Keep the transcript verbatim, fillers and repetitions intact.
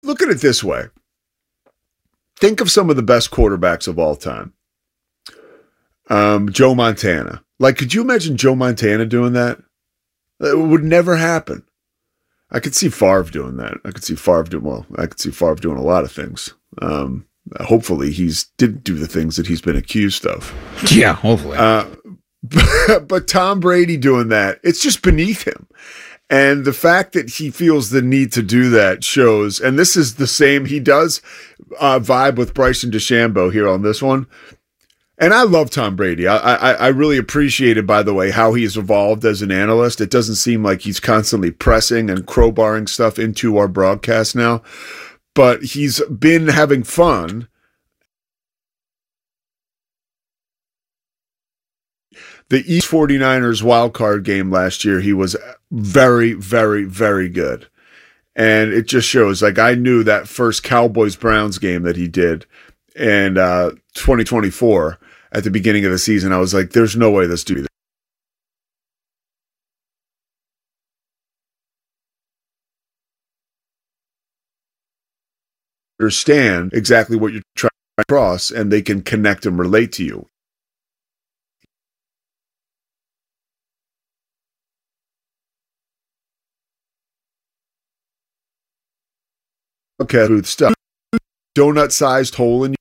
look at it this way. Think of some of the best quarterbacks of all time. Um, Joe Montana. Like, could you imagine Joe Montana doing that? It would never happen. I could see Favre doing that. I could see Favre doing, well, I could see Favre doing a lot of things. Um, hopefully he's didn't do the things that he's been accused of. Yeah, hopefully. Uh, but, but Tom Brady doing that, it's just beneath him. And the fact that he feels the need to do that shows, and this is the same, he does uh, vibe with Bryson DeChambeau here on this one. And I love Tom Brady. I, I I really appreciate it, by the way, how he's evolved as an analyst. It doesn't seem like he's constantly pressing and crowbarring stuff into our broadcast now. But he's been having fun. The East forty-niners wildcard game last year, he was very, very, very good. And it just shows, like, I knew that first Cowboys-Browns game that he did in uh, twenty twenty-four at the beginning of the season. I was like, there's no way this dude understand exactly what you're trying to cross, and they can connect and relate to you. Okay, stuff. Donut-sized hole in